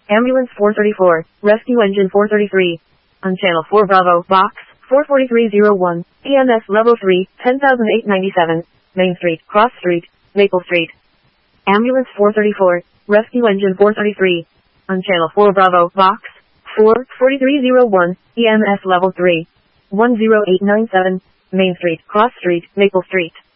Ambulance 434, Rescue Engine 433. On Channel 4 Bravo, Box 44301, EMS Level 3, 10,897, Main Street, Cross Street, Maple Street. Ambulance 434, Rescue Engine 433. On Channel 4 Bravo, Box 44301, EMS Level 3, 10897, Main Street, Cross Street, Maple Street.